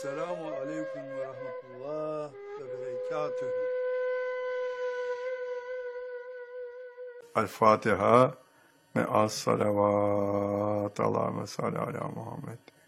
Selamun aleyküm ve rahmetullah ve berekatühü. El Fatiha me'as salavat. Allahümme salli ala Muhammed.